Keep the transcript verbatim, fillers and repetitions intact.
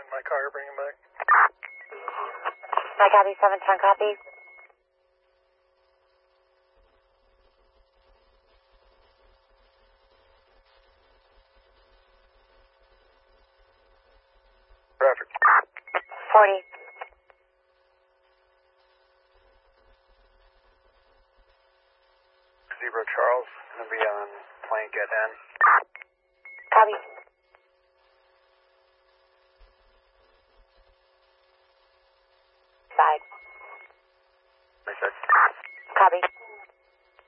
my car, bring him back. My copy, seven ten copy. Traffic. forty. Zebra Charles, gonna be on Plank at N.